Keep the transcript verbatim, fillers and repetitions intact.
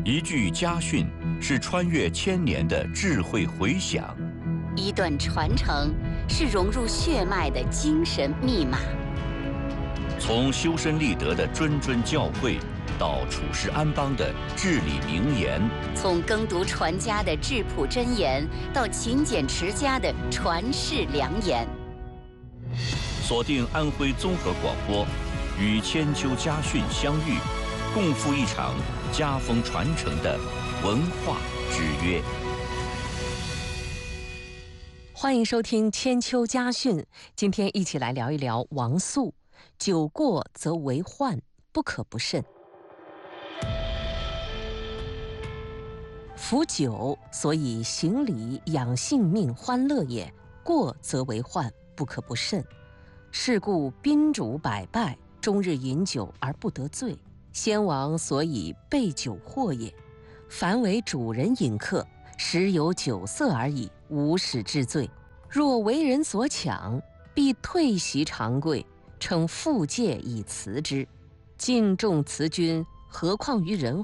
一句家训是穿越千年的智慧回响， 一段传承是融入血脉的精神密码。 从修身立德的谆谆教诲，到处世安邦的至理名言； 从耕读传家的质朴箴言，到勤俭持家的传世良言。 锁定安徽综合广播，与千秋家训相遇，共赴一场家风传承的文化之约。 欢迎收听千秋家训，今天一起来聊一聊王肃。酒过则为患，不可不慎。服酒，所以行礼养性命欢乐也，过则为患，不可不慎。是故宾主百拜，终日饮酒而不得醉，先王所以备酒祸也。凡为主人饮客，时有酒色而已，无使致醉。若为人所抢，必退席长跪，称复戒以辞之。敬重辞君，何况于人